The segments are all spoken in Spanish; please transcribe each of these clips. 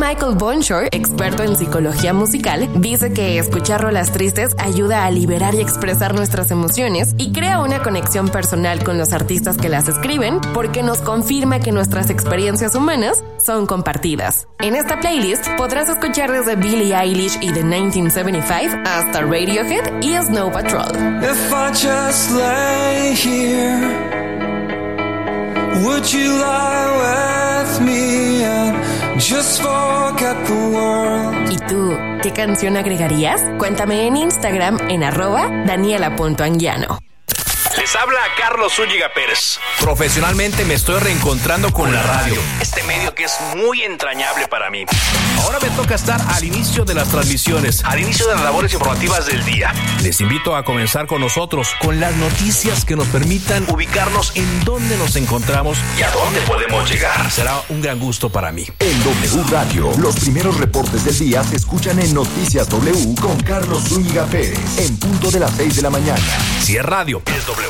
Michael Bonshore, experto en psicología musical, dice que escuchar rolas tristes ayuda a liberar y expresar nuestras emociones y crea una conexión personal con los artistas que las escriben porque nos confirma que nuestras experiencias humanas son compartidas. En esta playlist podrás escuchar desde Billie Eilish y The 1975 hasta Radiohead y Snow Patrol. If I just lay here, would you lie with me and just forget the world? ¿Y tú, qué canción agregarías? Cuéntame en Instagram en @daniela.anguiano. Les habla Carlos Zúñiga Pérez. Profesionalmente me estoy reencontrando con la radio, este medio que es muy entrañable para mí. Ahora me toca estar al inicio de las transmisiones, al inicio de las labores informativas del día. Les invito a comenzar con nosotros, con las noticias que nos permitan ubicarnos en dónde nos encontramos y a dónde podemos llegar. Será un gran gusto para mí. En W Radio, los primeros reportes del día se escuchan en Noticias W con Carlos Zúñiga Pérez, en punto de las 6 de la mañana. Si es radio, es W.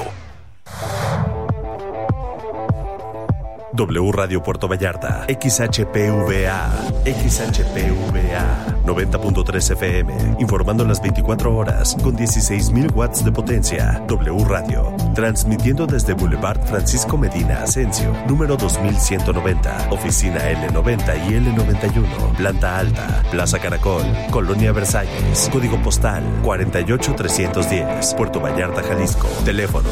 W Radio Puerto Vallarta, XHPVA, 90.3 FM, informando las 24 horas con 16,000 watts de potencia. W Radio, transmitiendo desde Boulevard Francisco Medina Asensio, número 2190, oficina L90 y L91, planta alta, Plaza Caracol, Colonia Versalles, código postal 48310, Puerto Vallarta, Jalisco, teléfono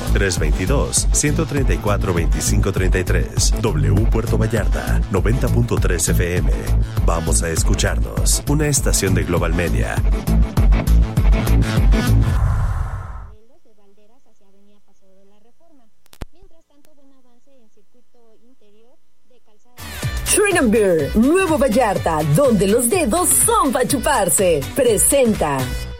322-134-2533. W Puerto Vallarta, 90.3 FM. Vamos a escucharnos. Una estación de Global Media. Freedom Beer, Nuevo Vallarta, donde los dedos son para chuparse. Presenta.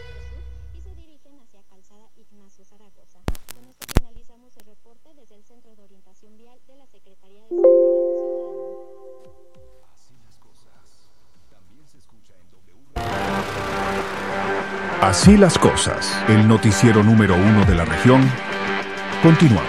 Así las cosas, el noticiero número 1 de la región. Continuamos.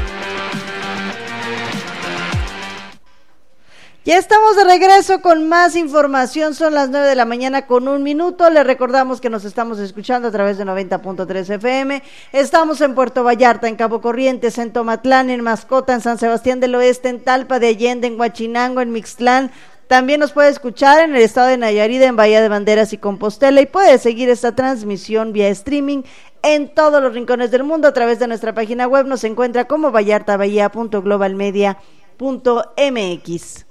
Ya estamos de regreso con más información, son las 9 de la mañana con 1 minuto, les recordamos que nos estamos escuchando a través de 90.3 FM, estamos en Puerto Vallarta, en Cabo Corrientes, en Tomatlán, en Mascota, en San Sebastián del Oeste, en Talpa de Allende, en Huachinango, en Mixtlán. También nos puede escuchar en el estado de Nayarit, en Bahía de Banderas y Compostela, y puede seguir esta transmisión vía streaming en todos los rincones del mundo a través de nuestra página web. Nos encuentra como vallartabahía.globalmedia.mx.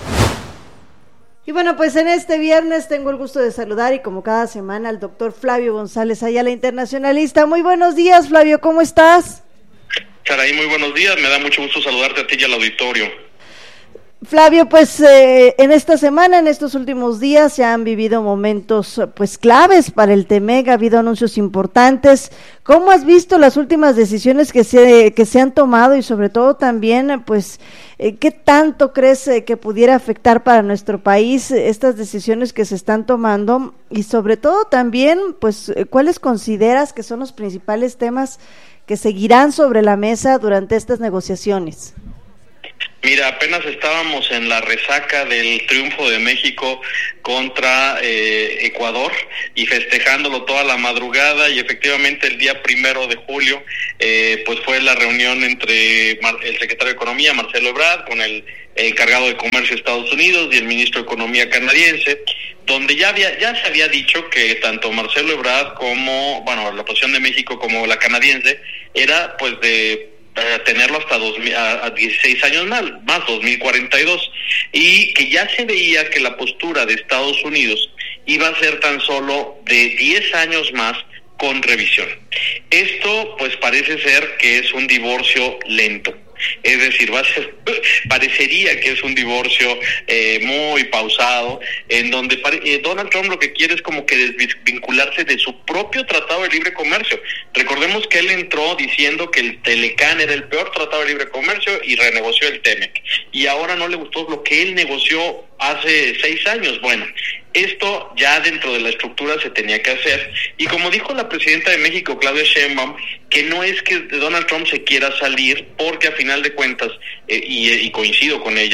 Y bueno, pues en este viernes tengo el gusto de saludar, y como cada semana, al doctor Flavio González Ayala, internacionalista. Muy buenos días, Flavio, ¿cómo estás? Saraí, muy buenos días, me da mucho gusto saludarte a ti y al auditorio. Flavio, pues en esta semana, en estos últimos días, se han vivido momentos pues claves para el TEMEC, ha habido anuncios importantes. ¿Cómo has visto las últimas decisiones que se han tomado y sobre todo también, pues, qué tanto crees que pudiera afectar para nuestro país estas decisiones que se están tomando? Y sobre todo también, pues, ¿cuáles consideras que son los principales temas que seguirán sobre la mesa durante estas negociaciones? Mira, apenas estábamos en la resaca del triunfo de México contra Ecuador y festejándolo toda la madrugada, y efectivamente el día 1 de julio pues fue la reunión entre el secretario de Economía, Marcelo Ebrard, con el encargado de Comercio de Estados Unidos y el ministro de Economía canadiense, donde ya se había dicho que tanto Marcelo Ebrard como, bueno, la posición de México como la canadiense era pues de tenerlo hasta 16 años más 2042, y que ya se veía que la postura de Estados Unidos iba a ser tan solo de 10 años más con revisión. Esto pues parece ser que es un divorcio lento. Es decir, parecería que es un divorcio muy pausado, en donde Donald Trump lo que quiere es como que desvincularse de su propio Tratado de Libre Comercio. Recordemos que él entró diciendo que el Telecán era el peor Tratado de Libre Comercio y renegoció el TEMEC. Y ahora no le gustó lo que él negoció hace 6 años. Bueno, esto ya dentro de la estructura se tenía que hacer, y como dijo la presidenta de México, Claudia Sheinbaum, que no es que Donald Trump se quiera salir, porque a final de cuentas, y coincido con ella,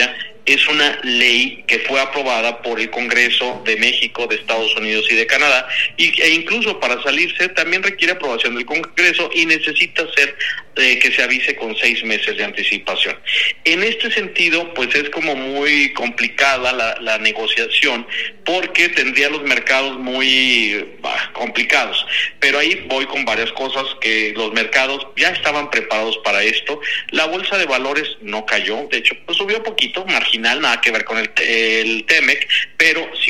es una ley que fue aprobada por el Congreso de México, de Estados Unidos y de Canadá, e incluso para salirse también requiere aprobación del Congreso y necesita ser que se avise con 6 meses de anticipación. En este sentido, pues es como muy complicada la negociación, porque tendría los mercados muy complicados, pero ahí voy con varias cosas, que los mercados ya estaban preparados para esto. La bolsa de valores no cayó, de hecho pues subió poquito, marginal, nada que ver con el TEMEC, pero si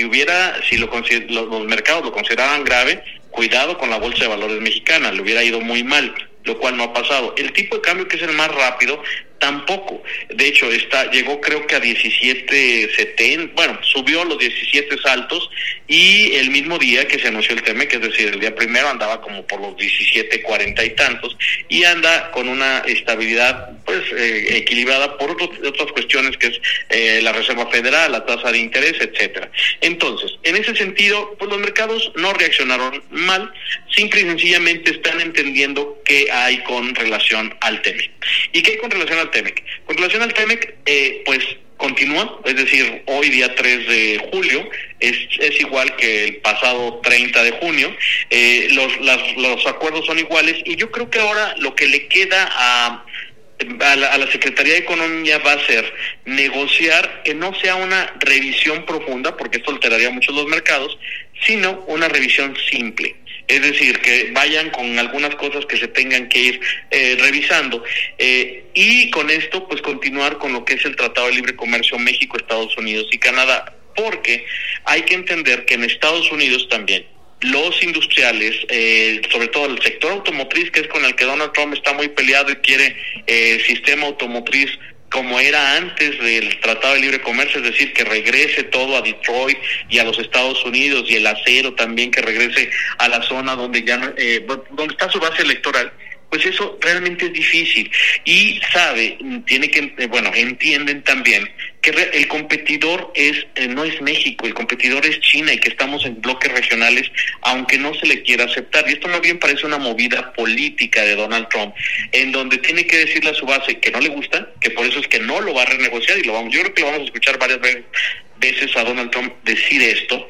los mercados lo consideraran grave, cuidado con la bolsa de valores mexicana, le hubiera ido muy mal, lo cual no ha pasado. El tipo de cambio, que es el más rápido, tampoco. De hecho, llegó creo que a 17.70, bueno, subió a los 17 altos, y el mismo día que se anunció el TEMEC, es decir, el día primero, andaba como por los 17.40 y tantos, y anda con una estabilidad pues equilibrada por otras cuestiones, que es la Reserva Federal, la tasa de interés, etcétera. Entonces, en ese sentido, pues los mercados no reaccionaron mal, simple y sencillamente están entendiendo qué hay con relación al TEMEC. ¿Y qué hay con relación al TEMEC? Con relación al TEMEC, pues continúa, es decir, hoy día 3 de julio, es igual que el pasado 30 de junio, los acuerdos son iguales, y yo creo que ahora lo que le queda a la Secretaría de Economía va a ser negociar que no sea una revisión profunda, porque esto alteraría mucho los mercados, sino una revisión simple. Es decir, que vayan con algunas cosas que se tengan que ir revisando, y con esto pues continuar con lo que es el Tratado de Libre Comercio México, Estados Unidos y Canadá, porque hay que entender que en Estados Unidos también los industriales, sobre todo el sector automotriz, que es con el que Donald Trump está muy peleado y quiere sistema automotriz como era antes del Tratado de Libre Comercio, es decir, que regrese todo a Detroit y a los Estados Unidos, y el acero también que regrese a la zona donde donde está su base electoral. Pues eso realmente es difícil, y entienden también que el competidor no es México, el competidor es China, y que estamos en bloques regionales, aunque no se le quiera aceptar. Y esto más bien parece una movida política de Donald Trump, en donde tiene que decirle a su base que no le gusta, que por eso es que no lo va a renegociar, yo creo que lo vamos a escuchar varias veces a Donald Trump decir esto,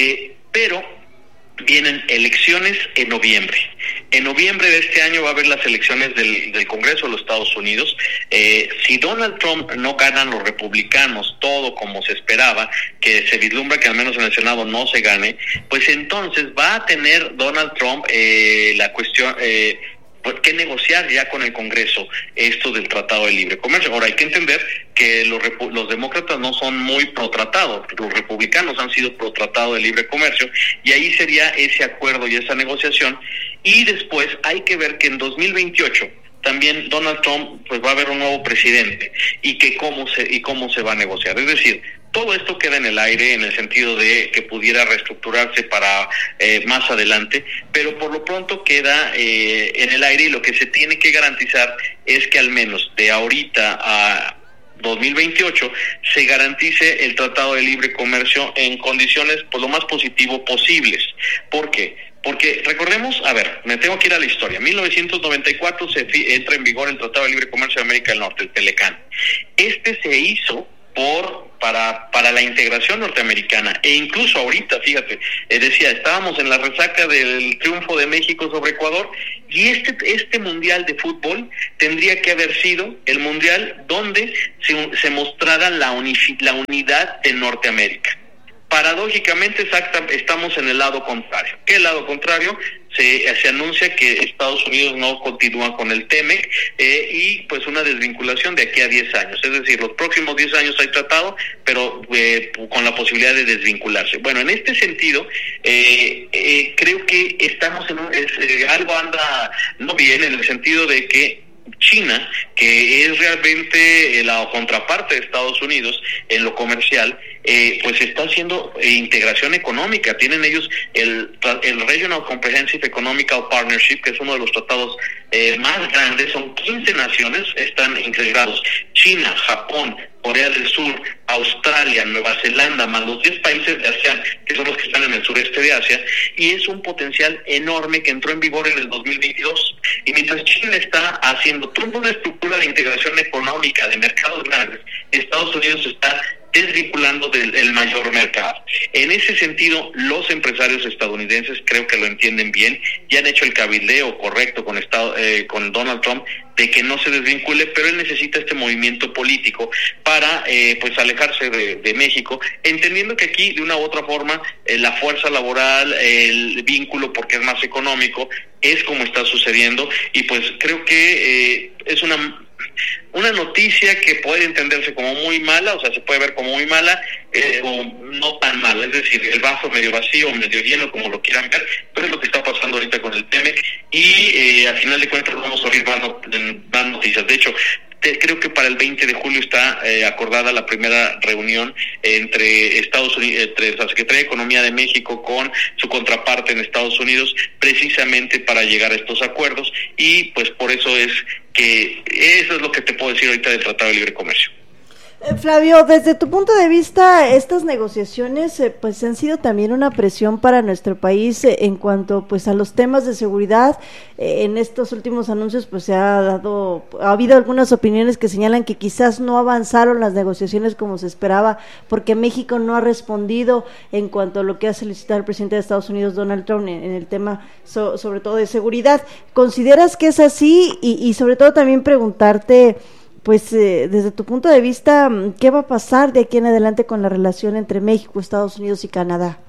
pero vienen elecciones en noviembre. En noviembre de este año va a haber las elecciones del Congreso de los Estados Unidos. Si Donald Trump no ganan los republicanos todo como se esperaba, que se vislumbra que al menos en el Senado no se gane, pues entonces va a tener Donald Trump la cuestión que negociar ya con el Congreso esto del Tratado de Libre Comercio. Ahora hay que entender que los demócratas no son muy pro tratado, los republicanos han sido pro tratado de libre comercio, y ahí sería ese acuerdo y esa negociación. Y después hay que ver que en 2028 también Donald Trump pues va a haber un nuevo presidente, y que cómo se va a negociar. Es decir, todo esto queda en el aire, en el sentido de que pudiera reestructurarse para más adelante, pero por lo pronto queda en el aire, y lo que se tiene que garantizar es que al menos de ahorita a 2028 se garantice el Tratado de Libre Comercio en condiciones pues lo más positivo posibles. ¿Por qué? Porque recordemos, me tengo que ir a la historia. 1994 entra en vigor el Tratado de Libre Comercio de América del Norte, el TELECAN. Este se hizo para la integración norteamericana, e incluso ahorita, fíjate, estábamos en la resaca del triunfo de México sobre Ecuador, y este mundial de fútbol tendría que haber sido el mundial donde se mostrara la unidad de Norteamérica. Paradójicamente, estamos en el lado contrario. ¿Qué lado contrario? Se anuncia que Estados Unidos no continúa con el TEMEC, y pues una desvinculación de aquí a 10 años. Es decir, los próximos 10 años hay tratado, pero con la posibilidad de desvincularse. Bueno, en este sentido, creo que estamos algo anda no bien, en el sentido de que China, que es realmente la contraparte de Estados Unidos en lo comercial, pues está haciendo integración económica. Tienen ellos el Regional Comprehensive Economical Partnership, que es uno de los tratados más grandes. Son 15 naciones, están integrados: China, Japón, Corea del Sur, Australia, Nueva Zelanda, más los 10 países de ASEAN, que son los que están en el sureste de Asia, y es un potencial enorme que entró en vigor en el 2022. Y mientras China está haciendo toda una estructura de integración económica de mercados grandes, Estados Unidos está desvinculando del mayor mercado. En ese sentido, los empresarios estadounidenses creo que lo entienden bien y han hecho el cabildeo correcto con Donald Trump de que no se desvincule, pero él necesita este movimiento político para pues alejarse de México, entendiendo que aquí de una u otra forma la fuerza laboral, el vínculo porque es más económico, es como está sucediendo, y pues creo que es una noticia que puede entenderse como muy mala, o sea, se puede ver como muy mala o no tan mala, es decir, el vaso medio vacío, medio lleno, como lo quieran ver, pero es lo que está pasando ahorita con el TEMEC, y al final de cuentas vamos a oír más noticias. De hecho, creo que para el 20 de julio está acordada la primera reunión entre Estados Unidos, entre la Secretaría de Economía de México con su contraparte en Estados Unidos, precisamente para llegar a estos acuerdos, y pues por eso es que eso es lo que te puedo decir ahorita del Tratado de Libre Comercio. Flavio, desde tu punto de vista, estas negociaciones pues han sido también una presión para nuestro país en cuanto pues a los temas de seguridad. En estos últimos anuncios pues ha habido algunas opiniones que señalan que quizás no avanzaron las negociaciones como se esperaba, porque México no ha respondido en cuanto a lo que ha solicitado el presidente de Estados Unidos, Donald Trump, en el tema sobre todo de seguridad. ¿Consideras que es así? Y sobre todo también preguntarte, pues desde tu punto de vista, ¿qué va a pasar de aquí en adelante con la relación entre México, Estados Unidos y Canadá?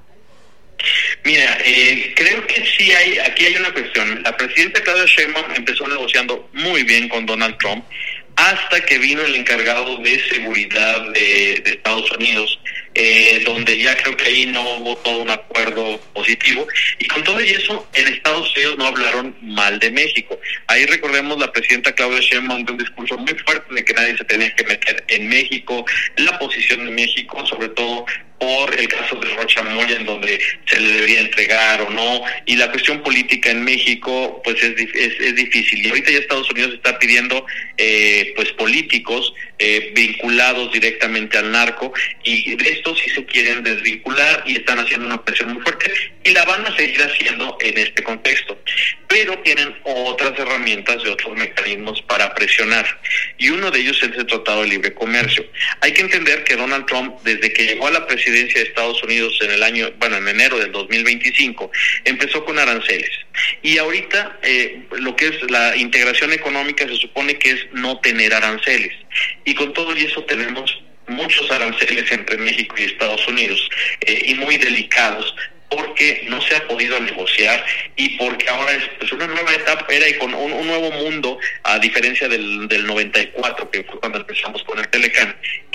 Mira, creo que sí aquí hay una cuestión. La presidenta Claudia Sheinbaum empezó negociando muy bien con Donald Trump hasta que vino el encargado de seguridad de Estados Unidos, donde ya creo que ahí no hubo todo un acuerdo positivo, y con todo y eso en Estados Unidos no hablaron mal de México. Ahí recordemos la presidenta Claudia Sheinbaum de un discurso muy fuerte de que nadie se tenía que meter en México, la posición de México, sobre todo por el caso de Rocha Moya, en donde se le debería entregar o no, y la cuestión política en México pues es difícil, y ahorita ya Estados Unidos está pidiendo pues políticos vinculados directamente al narco, y de esto sí se quieren desvincular y están haciendo una presión muy fuerte, y la van a seguir haciendo en este contexto, pero tienen otras herramientas y otros mecanismos para presionar, y uno de ellos es el Tratado de Libre Comercio. Hay que entender que Donald Trump, desde que llegó a la presidencia de Estados Unidos en en enero del 2025, empezó con aranceles, y ahorita lo que es la integración económica se supone que es no tener aranceles, y con todo y eso tenemos muchos aranceles entre México y Estados Unidos, y muy delicados, porque no se ha podido negociar y porque ahora es pues una nueva etapa, era con un nuevo mundo, a diferencia del 94, que fue cuando empezamos con el Telecán,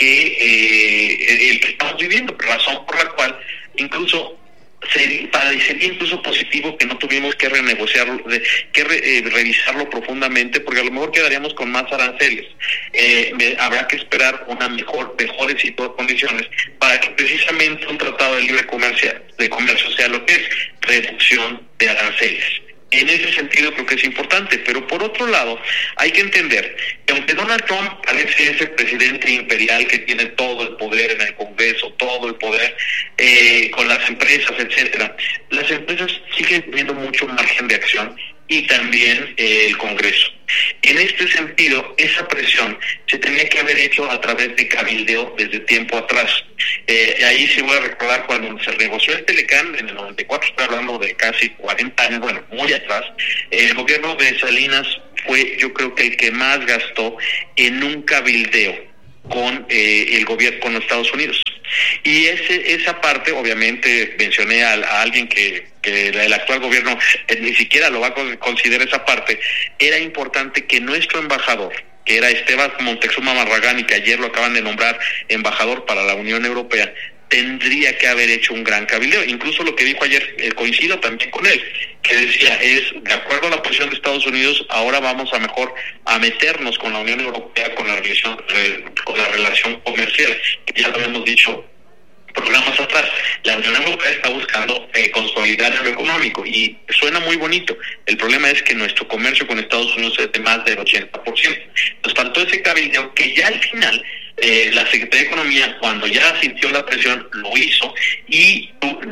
que el que estamos viviendo, razón por la cual incluso parecería incluso positivo que no tuvimos que renegociarlo, revisarlo profundamente, porque a lo mejor quedaríamos con más aranceles. Habrá que esperar una mejores condiciones para que precisamente un tratado de libre comercio sea lo que es reducción de aranceles. En ese sentido creo que es importante, pero por otro lado hay que entender que aunque Donald Trump parece ese presidente imperial que tiene todo el poder en el Congreso, todo el poder con las empresas, etcétera, las empresas siguen teniendo mucho margen de acción, y también el Congreso. En este sentido, esa presión se tenía que haber hecho a través de cabildeo desde tiempo atrás. Ahí sí voy a recordar cuando se negoció el Telecán en el 94, estoy hablando de casi 40 años, bueno, muy atrás. El gobierno de Salinas fue, yo creo que el que más gastó en un cabildeo con el gobierno, con los Estados Unidos. Y esa parte, obviamente, mencioné a alguien que el actual gobierno ni siquiera lo va a considerar esa parte. Era importante que nuestro embajador, que era Esteban Moctezuma Barragán, y que ayer lo acaban de nombrar embajador para la Unión Europea, tendría que haber hecho un gran cabildeo. Incluso lo que dijo ayer, coincido también con él, que decía, de acuerdo a la posición de Estados Unidos, ahora vamos a meternos con la Unión Europea con la relación comercial, que ya lo habíamos dicho programas atrás. La Unión Europea está buscando consolidar lo económico, y suena muy bonito. El problema es que nuestro comercio con Estados Unidos es de más del 80%. Nos faltó ese cabildeo que ya al final la Secretaría de Economía, cuando ya sintió la presión, lo hizo y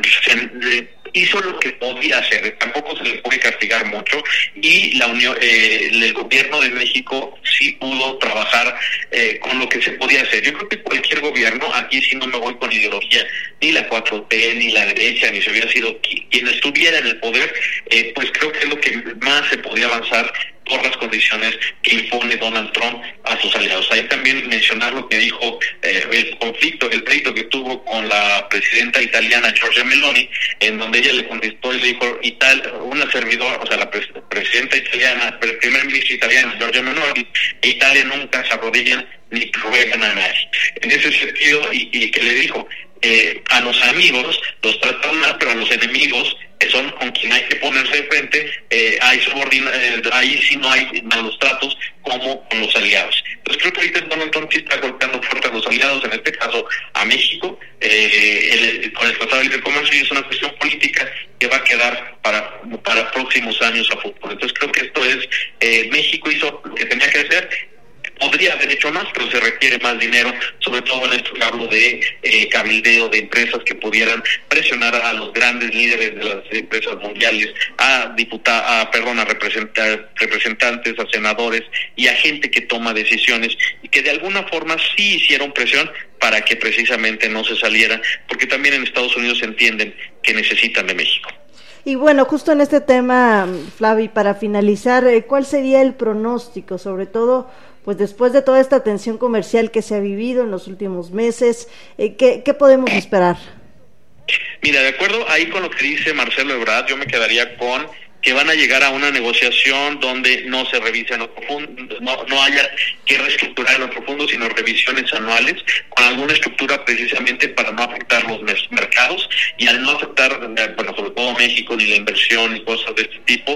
hizo lo que podía hacer. Tampoco se le puede castigar mucho, y el gobierno de México sí pudo trabajar con lo que se podía hacer. Yo creo que cualquier gobierno, aquí sí no me voy con ideología, ni la 4T, ni la derecha, ni si hubiera sido quien estuviera en el poder, pues creo que es lo que más se podía avanzar por las condiciones que impone Donald Trump a sus aliados. Hay también mencionar lo que dijo el pleito que tuvo con la presidenta italiana Giorgia Meloni, en donde ella le contestó y le dijo, una servidora, o sea, la presidenta italiana, el primer ministro italiano, Giorgia Meloni, Italia nunca se arrodilla ni ruegan a nadie. En ese sentido, y que le dijo, a los amigos los tratan mal, pero a los enemigos, que son con quien hay que ponerse de frente, ahí sí no hay malos tratos como con los aliados. Entonces creo que ahorita Donald Trump sí está golpeando fuerte a los aliados, en este caso a México, con el Tratado de Libre Comercio, y es una cuestión política que va a quedar para próximos años a futuro. Entonces creo que esto es, México hizo lo que tenía que hacer. Podría haber hecho más, pero se requiere más dinero, sobre todo en esto que hablo de cabildeo de empresas que pudieran presionar a los grandes líderes de las empresas mundiales, a representantes, a senadores y a gente que toma decisiones, y que de alguna forma sí hicieron presión para que precisamente no se saliera, porque también en Estados Unidos entienden que necesitan de México. Y bueno, justo en este tema, Flavi, para finalizar, ¿cuál sería el pronóstico, sobre todo pues después de toda esta tensión comercial que se ha vivido en los últimos meses? ¿Qué podemos esperar? Mira, de acuerdo ahí con lo que dice Marcelo Ebrard, yo me quedaría con que van a llegar a una negociación donde no se revise en lo profundo, no haya que reestructurar en lo profundo, sino revisiones anuales, con alguna estructura precisamente para no afectar los mercados, y al no afectar, bueno, sobre todo México, ni la inversión, ni cosas de este tipo,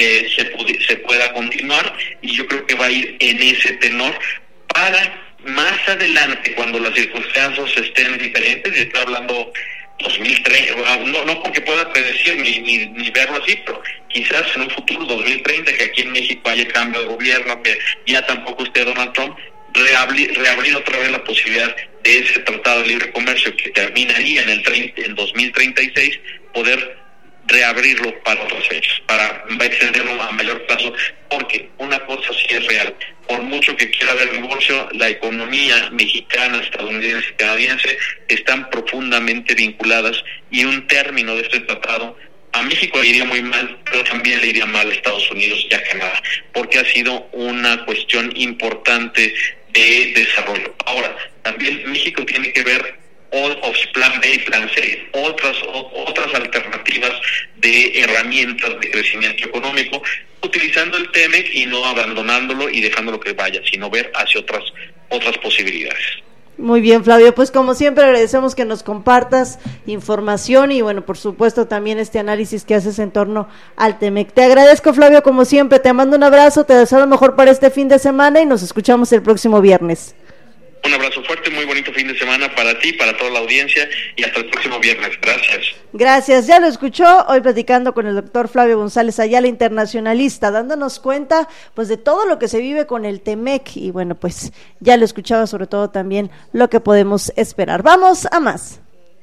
se pueda continuar, y yo creo que va a ir en ese tenor para más adelante, cuando las circunstancias estén diferentes, y estoy hablando 2030, no porque pueda predecir ni verlo así, pero quizás en un futuro 2030, que aquí en México haya cambio de gobierno, que ya tampoco esté Donald Trump, reabrir otra vez la posibilidad de ese tratado de libre comercio que terminaría en 2036, poder reabrirlo para otras fechas, para extenderlo a mayor plazo, porque una cosa sí es real: por mucho que quiera haber divorcio, la economía mexicana, estadounidense y canadiense están profundamente vinculadas, y un término de este tratado a México le iría muy mal, pero también le iría mal a Estados Unidos y a Canadá, porque ha sido una cuestión importante de desarrollo. Ahora, también México tiene que ver plan B y plan C, otras alternativas de herramientas de crecimiento económico, utilizando el TEMEC y no abandonándolo y dejándolo que vaya, sino ver hacia otras posibilidades. Muy bien, Flavio, pues como siempre agradecemos que nos compartas información y bueno, por supuesto también este análisis que haces en torno al TEMEC. Te agradezco, Flavio, como siempre, te mando un abrazo, te deseo lo mejor para este fin de semana y nos escuchamos el próximo viernes. Un abrazo fuerte, muy bonito fin de semana para ti, para toda la audiencia, y hasta el próximo viernes. Gracias. Gracias, ya lo escuchó, hoy platicando con el doctor Flavio González Ayala, internacionalista, dándonos cuenta pues de todo lo que se vive con el TEMEC, y bueno, pues ya lo escuchaba, sobre todo también lo que podemos esperar. Vamos a más.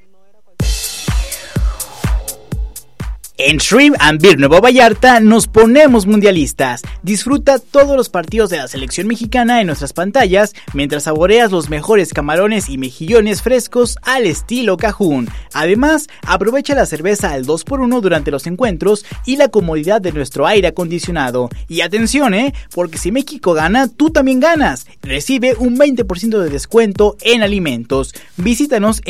En Shrimp and Beer Nuevo Vallarta nos ponemos mundialistas. Disfruta todos los partidos de la selección mexicana en nuestras pantallas mientras saboreas los mejores camarones y mejillones frescos al estilo Cajún. Además, aprovecha la cerveza al 2x1 durante los encuentros y la comodidad de nuestro aire acondicionado. Y atención, porque si México gana, tú también ganas. Recibe un 20% de descuento en alimentos. Visítanos